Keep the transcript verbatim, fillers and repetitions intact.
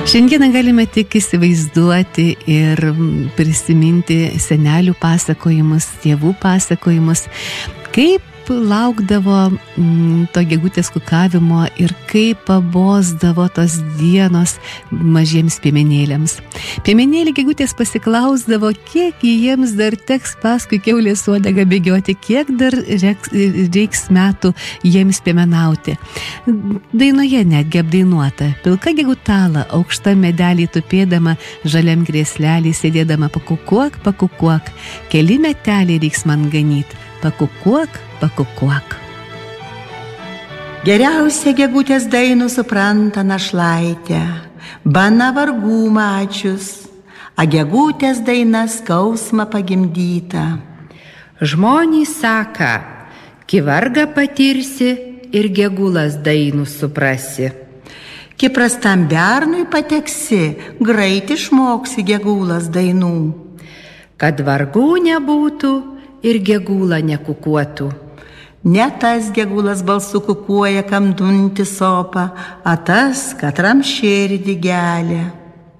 Šiandieną galime tik įsivaizduoti ir prisiminti senelių pasakojimus, tėvų pasakojimus, kaip laukdavo mm, to gegutės kukavimo ir kaip pabosdavo tos dienos mažiems piemenėliams. Piemenėlį gegutės pasiklausdavo, kiek jiems dar teks paskui kiaulės uodegą bėgioti, kiek dar reiks, reiks metų jiems piemenauti. Dainoje netgi apdainuota: pilka gegutala, aukšta medelį tupėdama, žaliam krėslelį sėdėdama, pakukuok, pakukuok, keli meteliai reiks man ganyt, pakukuok, pakukuok. Geriausia gegutės dainų supranta našlaitė, bana vargų mačius, a gegutės daina skausmą pagimdyta. Žmonės saka, ki vargą patirsi ir gegulas dainų suprasi. Ki prastam bernui pateksi, greit išmoksi gegulas dainų. Kad vargų nebūtų ir gegula nekukuotų. Ne tas gegulas balsu kukuoja, kam dunti sopa, a tas, katram širdį gelia.